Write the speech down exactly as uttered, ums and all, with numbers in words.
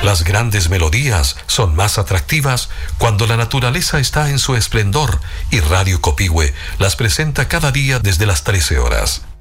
Las grandes melodías son más atractivas cuando la naturaleza está en su esplendor y Radio Copihue las presenta cada día desde las trece horas.